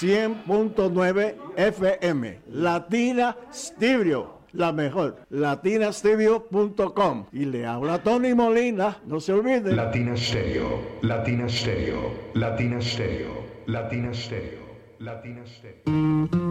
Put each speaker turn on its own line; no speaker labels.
100.9 FM. Latina Stereo, la mejor. latinastereo.com. Y le habla Tony Molina, no se olvide.
Latina Stereo, Latina Stereo, Latina Stereo, Latina Stereo, Latina Stereo.